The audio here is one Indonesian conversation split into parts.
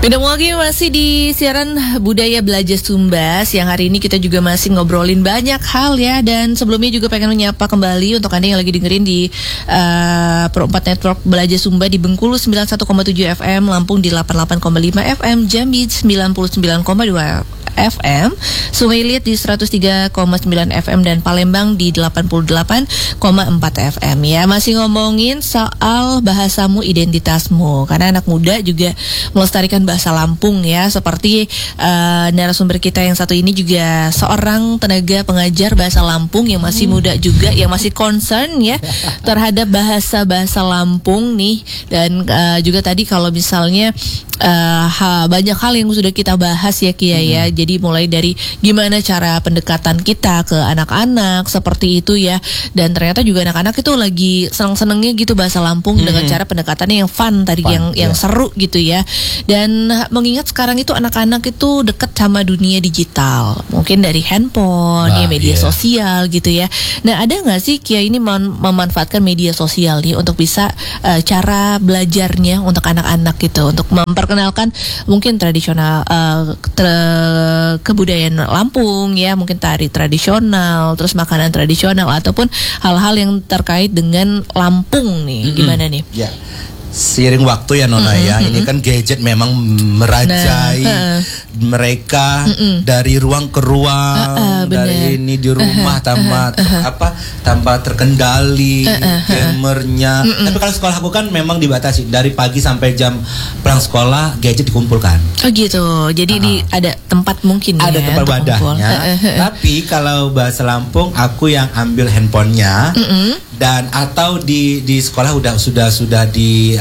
Bidang lagi masih di siaran Budaya Belajar Sumba. Siang hari ini kita juga masih ngobrolin banyak hal ya. Dan sebelumnya juga pengen menyapa kembali untuk Anda yang lagi dengerin di Pro 4 Network Belajar Sumba di Bengkulu 91,7 FM, Lampung di 88,5 FM, Jambi 99,2 FM, Sungai Liat di 103,9 FM, dan Palembang di 88,4 FM ya. Masih ngomongin soal bahasamu, identitasmu, karena anak muda juga melestarikan bahasa Lampung ya. Seperti narasumber kita yang satu ini juga seorang tenaga pengajar bahasa Lampung yang masih muda juga, yang masih concern ya terhadap bahasa-bahasa Lampung nih. Dan juga tadi kalau misalnya banyak hal yang sudah kita bahas ya Kia ya. Jadi mulai dari gimana cara pendekatan kita ke anak-anak seperti itu ya. Dan ternyata juga anak-anak itu lagi seneng-senengnya gitu bahasa Lampung dengan cara pendekatannya yang fun tadi, yang seru gitu ya. Dan mengingat sekarang itu anak-anak itu dekat sama dunia digital, mungkin dari handphone, ya media sosial gitu ya. Nah, ada nggak sih Kia ini memanfaatkan media sosial nih untuk bisa cara belajarnya untuk anak-anak gitu, untuk memperkenalkan mungkin tradisional kebudayaan Lampung ya, mungkin tari tradisional, terus makanan tradisional, ataupun hal-hal yang terkait dengan Lampung nih, gimana nih? Ya. Seiring waktu ya Nona ya, ini kan gadget memang merajai mereka dari ruang ke ruang, dari ini di rumah tanpa terkendali gamernya. Tapi kalau sekolah aku kan memang dibatasi dari pagi sampai jam pulang sekolah gadget dikumpulkan. Oh gitu, jadi ada tempat mungkin ada ya, tempat wadahnya. Tapi kalau bahasa Lampung aku yang ambil handphonenya dan atau di sekolah sudah di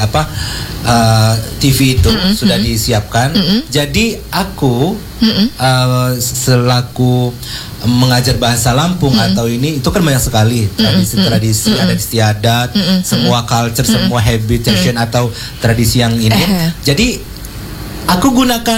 TV itu sudah disiapkan. Jadi aku selaku mengajar bahasa Lampung atau ini itu kan banyak sekali tradisi-tradisi, adat istiadat, semua culture, semua habitation atau tradisi yang ini. Jadi aku gunakan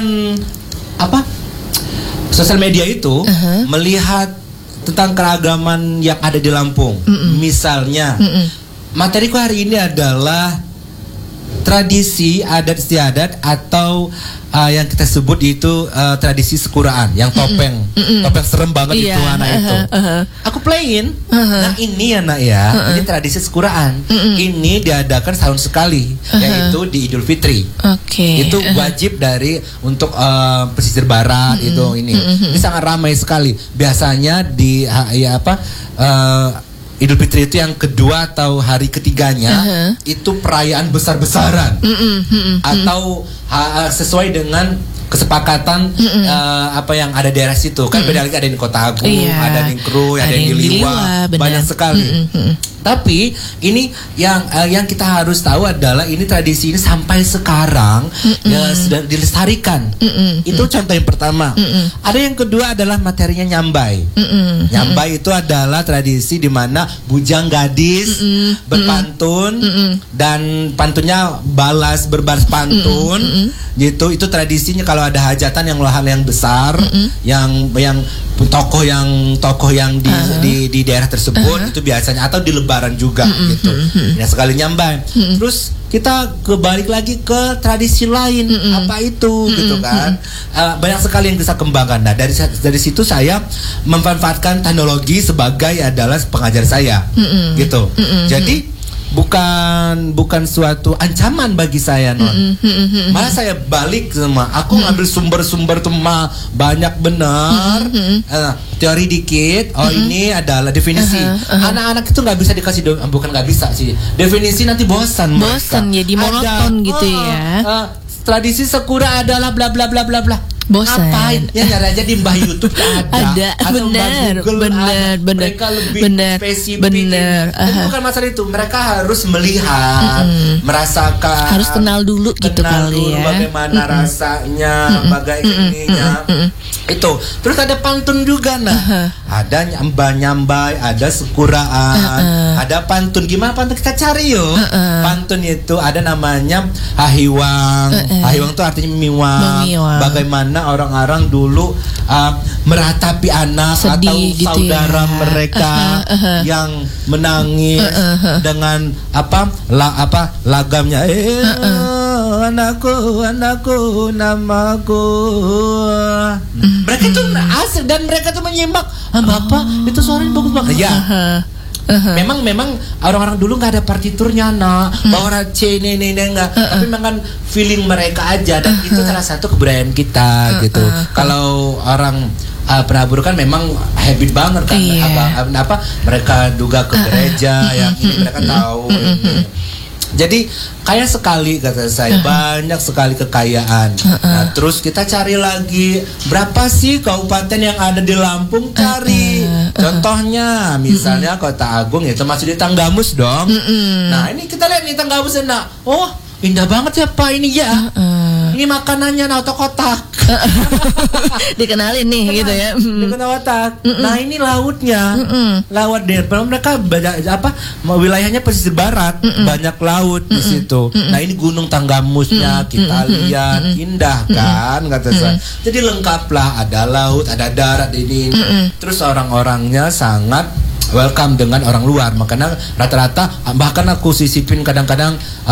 sosial media itu melihat tentang keragaman yang ada di Lampung. Misalnya materiku hari ini adalah tradisi adat istiadat atau yang kita sebut itu tradisi sekuraan, yang topeng serem banget itu anak itu. Aku playin. Nah ini ya nak ya, ini tradisi sekuraan. Ini diadakan setahun sekali, yaitu di Idul Fitri. Itu wajib untuk pesisir barat itu ini. Ini sangat ramai sekali. Biasanya di Idul Fitri itu yang kedua atau hari ketiganya itu perayaan besar-besaran atau sesuai dengan kesepakatan apa yang ada daerah situ kan. Beda lagi ada di Kota Agung, ada di Kru, ada di Liwa, banyak sekali. Tapi ini yang kita harus tahu adalah ini tradisi ini sampai sekarang ya sudah dilestarikan. Itu contoh yang pertama. Ada yang kedua adalah materinya nyambai. Nyambai itu adalah tradisi di mana bujang gadis berpantun dan pantunnya berbalas pantun gitu. Itu tradisinya kalau ada hajatan yang hal yang besar, yang tokoh yang di daerah tersebut itu biasanya, atau di lebaran juga gitu. Ya sekali nyambai. Terus kita kebalik lagi ke tradisi lain, apa itu gitu kan. Banyak sekali yang bisa kembangkan. Nah dari situ saya memanfaatkan teknologi sebagai adalah pengajar saya gitu. Jadi bukan suatu ancaman bagi saya non. Malah saya balik sama aku ngambil sumber-sumber tuh banyak benar. Teori dikit. Ini adalah definisi. Anak-anak itu nggak bisa dikasih bukan nggak bisa sih. Definisi nanti bosan jadi monoton gitu ya. Tradisi sekura adalah bla bla bla bla bla. Bosan. Ngapain? Ya nyari aja di Mbah YouTube ada. Benar. Mereka lebih spesifik. Bukan masalah itu. Mereka harus melihat, merasakan, harus kenal dulu gitu kali ya. Bagaimana rasanya, bagaimana itu. Terus ada pantun juga nah. Ada nyambai, ada sekuraan, ada pantun. Gimana pantun kita cari yuk? Pantun itu ada namanya hahiwang. Hahiwang itu artinya miwang. Bagaimana bagaimana orang-orang dulu meratapi anak sedih atau gitu saudara ya. mereka yang menangis dengan lagamnya anakku namaku. Mereka tuh asik dan mereka tuh menyimak. Bapak itu suaranya bagus banget. Ya. Memang orang-orang dulu nggak ada partiturnya, bahwa C ini enggak, tapi memang feeling mereka aja, dan itu salah satu kebudayaan kita gitu. Kalau orang penabur kan memang habit banget kan, mereka duga ke gereja, yang ini mereka tahu ini. Jadi kaya sekali kata saya, banyak sekali kekayaan. Nah, terus kita cari lagi berapa sih kabupaten yang ada di Lampung, cari. Contohnya misalnya Kota Agung itu masih di Tanggamus dong. Nah, ini kita lihat nih Tanggamus enak. Oh, indah banget ya Pak ini ya. Ini makanannya otak-otak. Dikenalin nih gitu ya. Dikenal otak. Nah, ini lautnya. Laut deh. Mereka banyak wilayahnya pesisir barat, banyak laut di situ. Nah, ini Gunung Tanggamusnya kita lihat, indah kan kata saya. Jadi lengkaplah, ada laut, ada darat ini. Terus orang-orangnya sangat welcome dengan orang luar. Makanya rata-rata bahkan aku sisipin kadang-kadang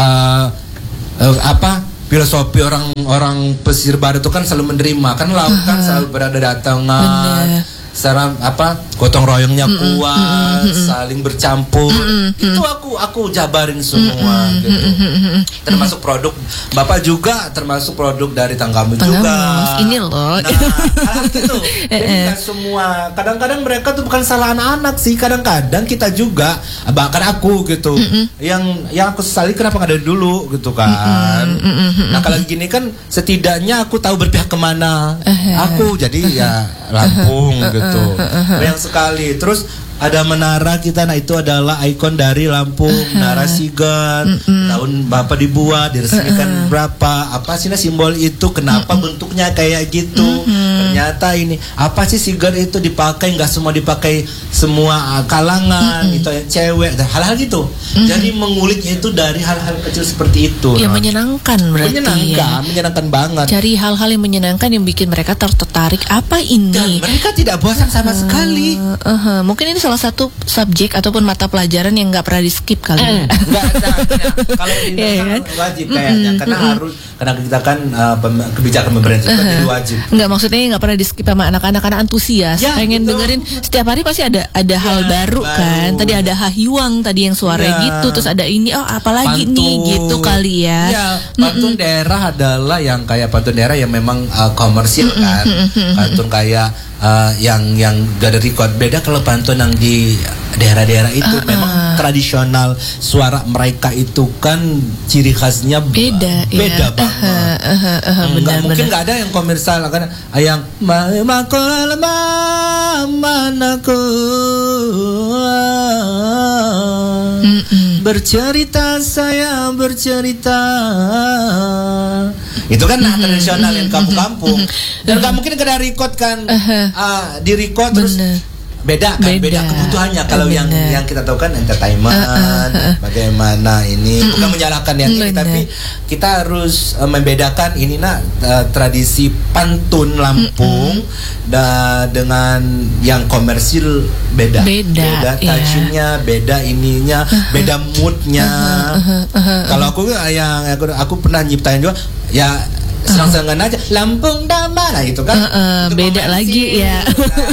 filosofi orang pesisir barat itu kan selalu menerima, kan laut kan selalu berada datangan, secara gotong royongnya kuat, saling bercampur. Itu aku jabarin semua gitu. Termasuk produk Bapak juga, termasuk produk dari Tanggamus juga. Ini loh. Nah, gitu. Jadi kan semua. Kadang-kadang mereka tuh bukan salah anak-anak sih. Kadang-kadang kita juga, bahkan aku gitu. Yang aku sesali kenapa nggak dari dulu gitu kan. Nah, kalau gini kan setidaknya aku tahu berpihak kemana. Aku jadi ya Lampung gitu. Banyak sekali. Terus ada menara kita, nah itu adalah ikon dari Lampung, Menara Sigert. Tahun Bapak dibuat, diresmikan berapa? Apa sih simbol itu? Kenapa bentuknya kayak gitu? Ternyata ini apa sih Sigert itu dipakai, nggak semua dipakai semua kalangan, itu cewek, hal-hal gitu. Jadi menguliknya itu dari hal-hal kecil seperti itu. Ya, menyenangkan berarti. Menyenangkan banget. Cari hal-hal yang menyenangkan yang bikin mereka tertarik. Apa ini? Dan mereka tidak bosan sama sekali. Mungkin ini salah satu subjek ataupun mata pelajaran yang nggak pernah di skip kali. Nggak ada. Kalau di wajib kayaknya, karena kita kan kebijakan pemerintah kan jadi wajib. Nggak, maksudnya nggak pernah di skip sama anak-anak karena antusias, pengen dengerin setiap hari, pasti ada hal baru kan. Tadi ada Hahiwang tadi yang suaranya gitu, terus ada ini apalagi pantun. nih gitu kali ya. Pantun daerah adalah yang kayak pantun daerah yang memang komersil kan. Pantun kayak yang gak ada record. Beda kalau pantun yang di daerah-daerah itu memang tradisional, suara mereka itu kan ciri khasnya beda banget. Mungkin nggak ada yang komersial kan, yang makol manaku bercerita, saya bercerita. Itu kan tradisional yang kampung-kampung. Dan nggak mungkin kena record kan, di record terus beda kebutuhannya. Kalau yang kita tahu kan entertainment, bagaimana ini, bukan menyalahkan yang ini, tapi kita harus membedakan ini tradisi pantun Lampung dengan yang komersil beda touchingnya, beda ininya, beda moodnya. Kalau aku pernah nyiptain juga ya, senang-senang aja Lampung Damai, nah itu kan itu beda lagi ya.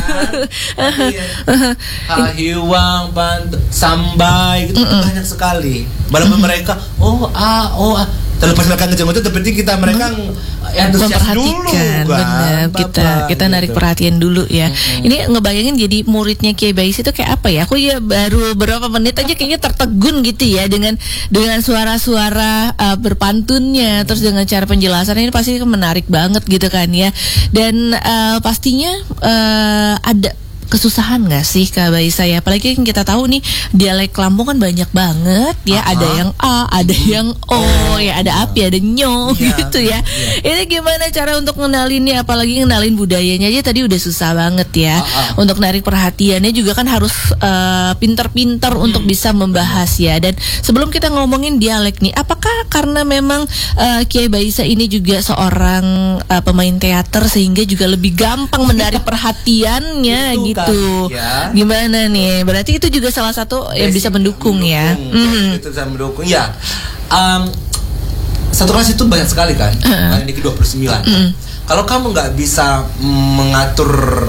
Hahiwang, Sambai gitu, banyak sekali. Walaupun mereka terlepas mereka ngejeng-ngejeng, terpenting mereka antusias dulu kan. Benar, kita narik perhatian dulu ya. Ini ngebayangin jadi muridnya Kiai Bais itu kayak apa ya? Aku ya baru beberapa menit aja kayaknya tertegun gitu ya dengan suara-suara berpantunnya, terus dengan cara penjelasannya ini pasti menarik banget gitu kan ya. Dan pastinya ada kesusahan nggak sih Kak Baisa ya? Apalagi yang kita tahu nih dialek Lampung kan banyak banget ya. Ada yang A, ada yang O, ya ada api, ada nyo gitu ya. Ini gimana cara untuk ngenalinnya? Apalagi ngenalin budayanya aja tadi udah susah banget ya. Untuk narik perhatiannya juga kan harus pinter-pinter untuk bisa membahas ya. Dan sebelum kita ngomongin dialek nih, apakah karena memang Kiai Baisa ini juga seorang pemain teater sehingga juga lebih gampang menarik perhatiannya itu gitu? ya. Gimana nih? Berarti itu juga salah satu yang bisa mendukung ya. Itu bisa mendukung ya. Satu kelas itu banyak sekali kan. Ini ke-29. Kalau kamu nggak bisa mengatur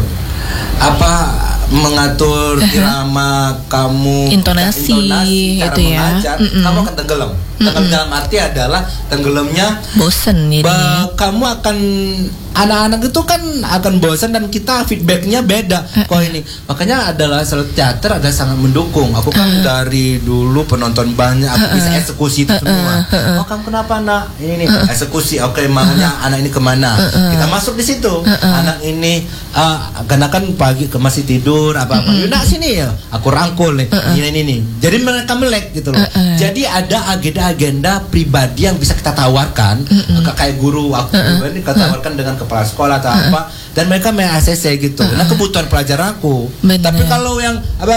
irama kamu, intonasi cara itu ya. mengajar, kamu akan tenggelam. Tenggelam dalam arti adalah tenggelamnya bosen ini. Kamu akan, anak-anak itu kan akan bosan dan kita feedbacknya beda. Kok ini makanya adalah selalu teater ada sangat mendukung. Aku kan dari dulu penonton banyak, aku bisa eksekusi itu semua. Oh kamu kenapa nak? Ini nih eksekusi. Oke, maunya anak ini kemana? Kita masuk di situ. Anak ini karena kan pagi masih tidur apa-apa. Yuk nak sini ya. Aku rangkul nih. Ini nih. Jadi mereka melek gitu loh. Jadi ada agenda pribadi yang bisa kita tawarkan. Kayak guru aku pribadi kita tawarkan dengan kepala sekolah atau apa, dan mereka main ACC gitu. Nah kebutuhan pelajar aku. Tapi kalau yang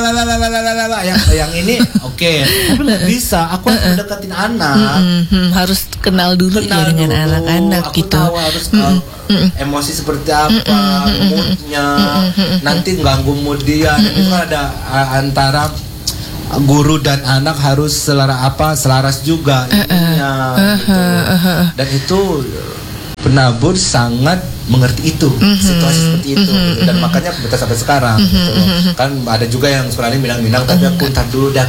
ini oke, tapi nggak bisa. Aku harus mendekatin anak. Harus kenal dulu ya dengan anak-anak aku gitu. Tahu harus emosi seperti apa, moodnya. Nanti ganggu mood dia. Dan itu kan ada antara guru dan anak harus selaras juga intinya, gitu. Dan itu penabur sangat mengerti itu, situasi seperti itu, gitu. Dan makanya aku betah sampai sekarang gitu. Kan ada juga yang sebenarnya bilang tapi aku ntar dulu dah.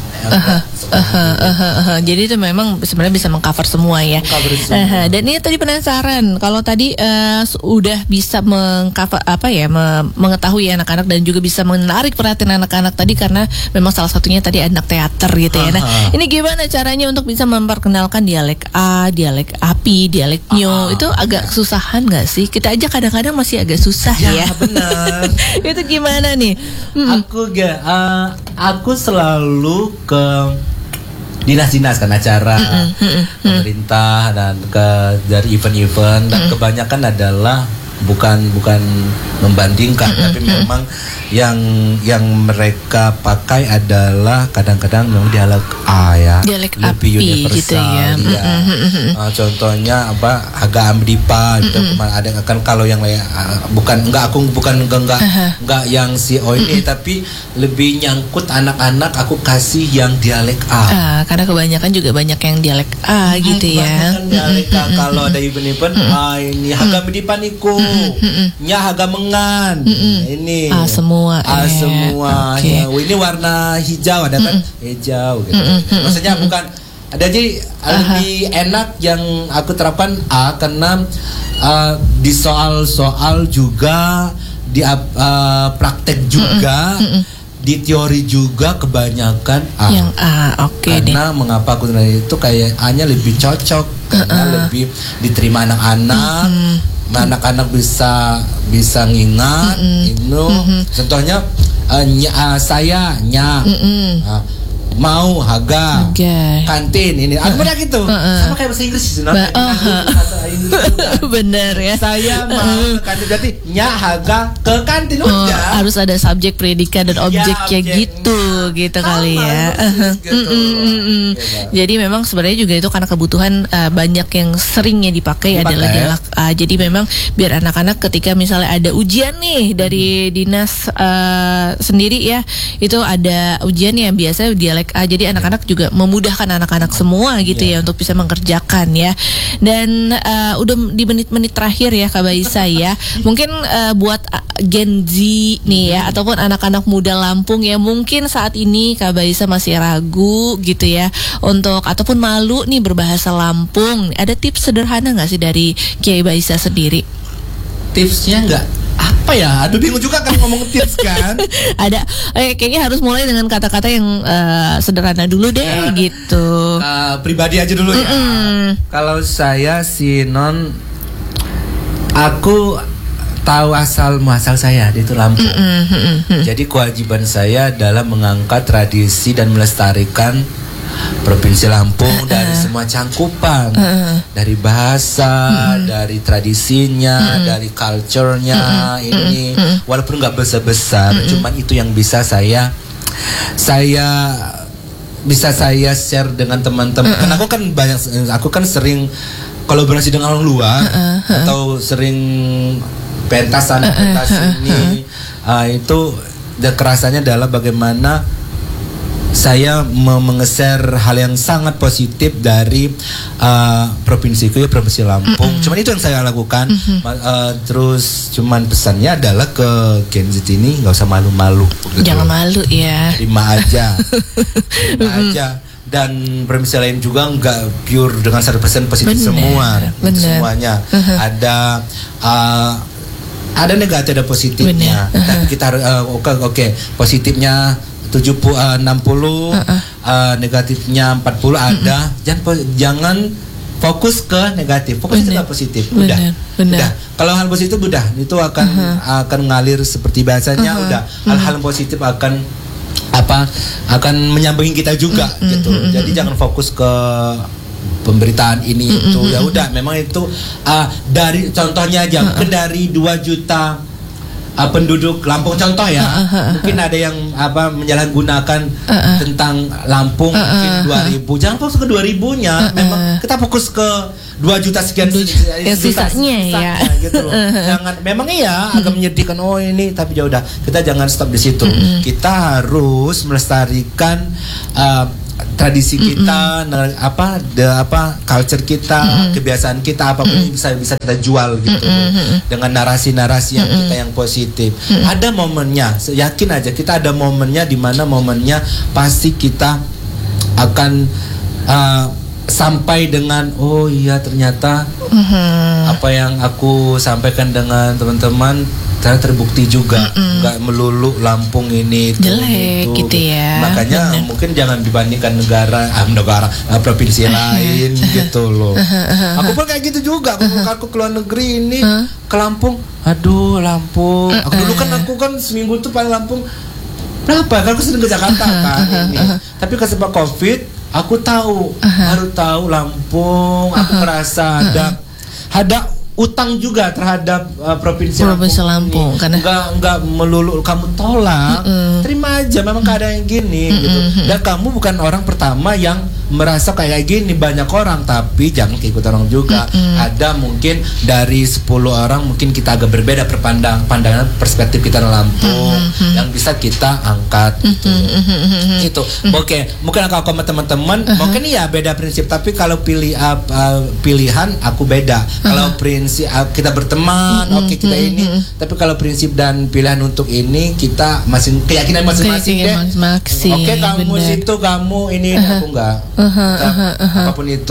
Jadi itu memang sebenarnya bisa mengcover semua ya. Dan ini tadi penasaran kalau tadi udah bisa mengcover mengetahui anak-anak dan juga bisa menarik perhatian anak-anak tadi karena memang salah satunya tadi anak teater gitu ya. Nah, ini gimana caranya untuk bisa memperkenalkan dialek A, dialek api, dialek nyo? Itu agak kesusahan nggak sih? Kita aja kadang-kadang masih agak susah ya. Benar. Itu gimana nih? Aku selalu ke dinas-dinas kan acara pemerintah dan dari event-event, dan kebanyakan adalah bukan membandingkan, tapi memang yang mereka pakai adalah kadang-kadang memang dialek A ya, dialek lebih api universal gitu ya. Contohnya Haga Amdipa gitu. Ada kan kalau yang lain bukan yang si ini tapi lebih nyangkut anak-anak, aku kasih yang dialek A. Karena kebanyakan juga banyak yang dialek A gitu ya. Dialek A. Kalau ada event-event ini Haga Amdipa niku, nya Haga Mengan, ini A semua. Semua. Okay. Ya, ini warna hijau, ada kan hijau gitu. Maksudnya bukan ada, jadi lebih enak yang aku terapkan A karena di soal-soal juga di praktek juga di teori juga kebanyakan A. Yang A, oke deh. Karena mengapa aku itu kayak A-nya lebih cocok karena lebih diterima anak-anak. Anak-anak bisa ngingat itu. Contohnya saya mau Haga kantin ini ada gitu sama kayak bahasa Inggris sih. Bener ya, saya mau kantin berarti Haga ke kantin udah harus ada subjek, predikat dan objeknya gitu kali ya. Jadi memang sebenarnya juga itu karena kebutuhan banyak yang seringnya dipakai adalah dialek A. Jadi memang biar anak-anak ketika misalnya ada ujian nih dari dinas sendiri ya, itu ada ujian yang biasa dialek A, jadi anak-anak juga memudahkan anak-anak semua gitu ya untuk bisa mengerjakan ya. Dan udah di menit-menit terakhir ya Kak Baisa ya, mungkin buat Gen Z nih ya ataupun anak-anak muda Lampung ya, mungkin saat ini Kak Baisa masih ragu gitu ya untuk ataupun malu nih berbahasa Lampung, ada tips sederhana nggak sih dari Kiai Baisa sendiri? Tipsnya nggak apa ya? Aduh bingung juga kan ngomong tips kan. Ada kayaknya harus mulai dengan kata-kata yang sederhana dulu deh gitu. Pribadi aja dulu ya. Kalau saya si non, aku tahu asal muasal saya itu Lampung. Jadi kewajiban saya adalah mengangkat tradisi dan melestarikan Provinsi Lampung dari semua cangkupan, dari bahasa, dari tradisinya, dari culture-nya ini, walaupun nggak besar-besar, cuman itu yang bisa saya bisa saya share dengan teman-teman. Karena aku kan sering kolaborasi dengan orang luar atau sering pentas ini, itu kerasannya adalah bagaimana saya mengeser hal yang sangat positif dari provinsiku ya, Provinsi Lampung. Cuman itu yang saya lakukan. Terus cuman pesannya adalah ke Gen Z ini nggak usah malu-malu. Gitu. Jangan malu ya. Terima aja. Dan provinsi lain juga nggak pure dengan 100% positif semuanya. Ada negatif, ada positifnya. Tapi kita harus oke, positifnya 60, negatifnya 40 ada. Jangan fokus ke negatif, fokus ke positif. Udah. Kalau hal positif udah, itu akan ngalir seperti biasanya. Udah, hal-hal positif akan menyambungi kita juga gitu. Jadi jangan fokus ke pemberitaan ini itu. Ya udah, memang itu dari contohnya aja, mungkin dari 2 juta penduduk Lampung contoh ya, mungkin ada yang menyalahgunakan tentang Lampung, mungkin 2.000, jangan fokus ke 2.000-nya, memang kita fokus ke 2 juta sekian sisanya ya gitu loh. Jangan, memang iya agak menyedihkan ini, tapi ya udah, kita jangan stop di situ. Kita harus melestarikan tradisi kita, culture kita, kebiasaan kita, apapun yang bisa kita jual gitu, dengan narasi-narasi yang positif. Ada momennya, yakin aja kita ada momennya, di mana momennya pasti kita akan sampai dengan oh iya ternyata apa yang aku sampaikan dengan teman-teman ternyata terbukti juga, nggak melulu Lampung ini jelek gitu ya. Makanya mungkin jangan dibandingkan negara provinsi lain gitu loh. Aku pun kayak gitu juga. Aku ke luar negeri ini ke Lampung, aduh Lampung. Aku kan seminggu tuh paling Lampung berapa? Kan aku sering ke Jakarta kan ini. Tapi sebab COVID, aku baru tahu Lampung. Aku merasa ada utang juga terhadap provinsi Lampung karena nggak melulu kamu tolak, terima aja, memang keadaan yang gini gitu. Dan kamu bukan orang pertama yang merasa kayak gini, banyak orang, tapi jangan ikut orang juga. Ada mungkin dari 10 orang mungkin kita agak berbeda pandangan perspektif kita dalam Lampung yang bisa kita angkat gitu. Oke, mungkin aku sama teman-teman mungkin ya beda prinsip, tapi kalau pilihan aku beda. Kalau prinsip kita berteman, oke, kita ini, tapi kalau prinsip dan pilihan untuk ini kita keyakinan masing-masing deh. Oke, kamu situ, kamu ini, aku enggak. Apapun itu.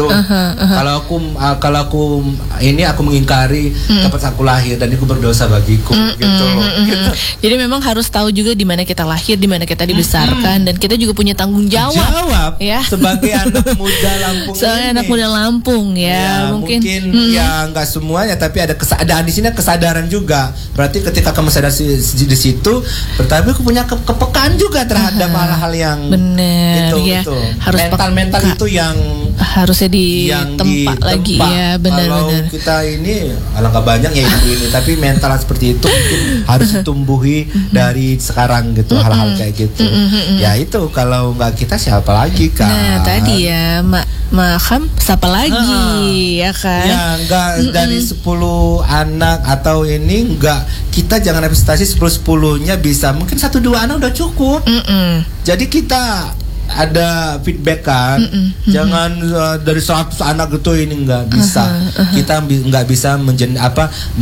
Kalau aku ini, aku mengingkari tempat aku lahir dan itu berdosa bagiku gitu loh. Gitu. Jadi memang harus tahu juga di mana kita lahir, di mana kita dibesarkan, dan kita juga punya tanggung jawab ya sebagai anak muda Lampung. Anak muda Lampung ya mungkin ya nggak semuanya, tapi ada di sini kesadaran juga. Berarti ketika kamu sadar di situ, berarti aku punya kepekaan juga terhadap hal-hal yang benar ya. Itu. Harus mental itu yang harusnya ditempa lagi ya, benar-benar. Kalau kita ini alangkah banyak ya ibu ini, tapi mental seperti itu mungkin harus ditumbuhi dari sekarang gitu, hal-hal kayak gitu. Ya itu, kalau nggak kita siapa lagi kan? Nah tadi ya Maham siapa lagi ya kan? Ya nggak dari 10 anak atau ini, nggak, kita jangan representasi 10-10-nya bisa, mungkin 1-2 anak udah cukup. Jadi kita ada feedback kan, jangan dari 100 anak gitu, ini nggak bisa. Kita nggak bisa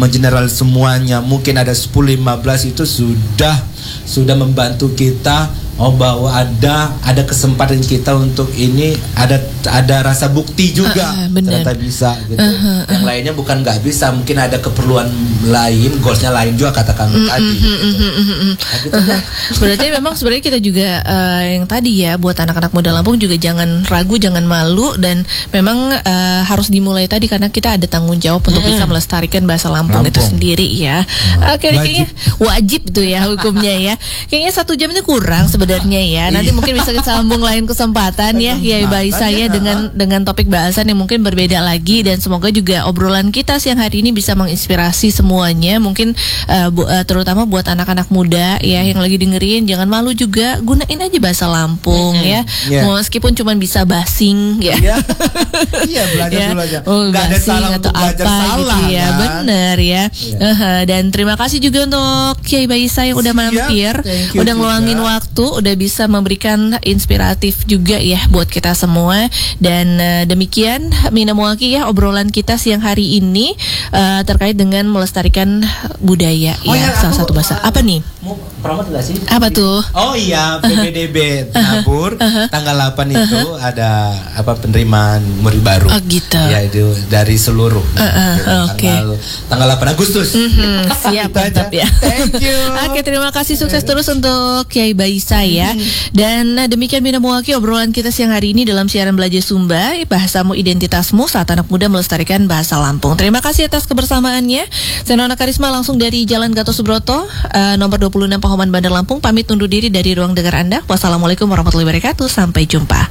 mengeneral semuanya. Mungkin ada 10-15 itu sudah membantu kita bahwa ada kesempatan kita untuk ini, ada rasa bukti juga ternyata bisa gitu. Yang lainnya bukan nggak bisa, mungkin ada keperluan lain, goalsnya lain juga kata kamu tadi. Gitu. Berarti memang sebenarnya kita juga yang tadi ya, buat anak-anak muda Lampung juga jangan ragu, jangan malu, dan memang harus dimulai tadi karena kita ada tanggung jawab untuk bisa melestarikan bahasa Lampung itu sendiri ya. Oke, kayaknya wajib tuh ya hukumnya ya. Kayaknya 1 jam itu kurang sebenarnya ya. Nanti mungkin bisa kita sambung lain kesempatan ya, Kiai Baisa ya, dengan topik bahasan yang mungkin berbeda lagi, dan semoga juga obrolan kita siang hari ini bisa menginspirasi semuanya. Mungkin terutama buat anak-anak muda ya yang lagi dengerin, jangan malu juga, gunain aja bahasa Lampung ya. Meskipun cuma bisa basing ya. Iya, belajar dulu aja. Nggak ada salah untuk belajar salah gitu ya, kan? Bener ya. Dan terima kasih juga untuk Kiai Baisa yang udah mampir, udah ngeluangin waktu, udah bisa memberikan inspiratif juga ya buat kita semua. Dan demikian Mina Muaki ya obrolan kita siang hari ini terkait dengan melestarikan budaya salah satu bahasa. Apa nih? Mau promote gak sih? Apa tuh? Oh iya, PPDB Nabur tanggal 8 itu ada penerimaan murid baru. Oh gitu. Ya itu dari seluruh. Tanggal 8 Agustus. Siap, mantap ya. Thank you. Oke, terima kasih, sukses terus untuk Kiai Baisa ya. Dan demikian Mina Muaki obrolan kita siang hari ini dalam siaran Belajar Sumba, Bahasamu Identitasmu, saat anak muda melestarikan bahasa Lampung. Terima kasih atas kebersamaannya. Saya Nona Karisma langsung dari Jalan Gatot Subroto, nomor 26 Pahoman Bandar Lampung, pamit undur diri dari ruang dengar Anda. Wassalamualaikum warahmatullahi wabarakatuh. Sampai jumpa.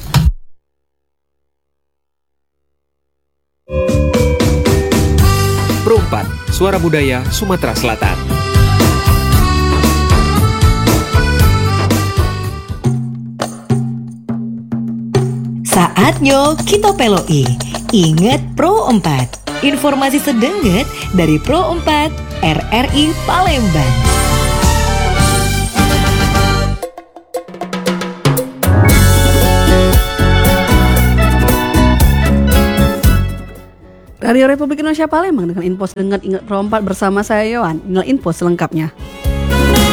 Pro 4, Suara Budaya Sumatera Selatan. Saatnya kita peloi. Ingat Pro 4. Informasi sedenget dari Pro 4 RRI Palembang. Radio Republik Indonesia Palembang dengan info sedenget Ingat Pro 4 bersama saya Yohan. Inilah info selengkapnya.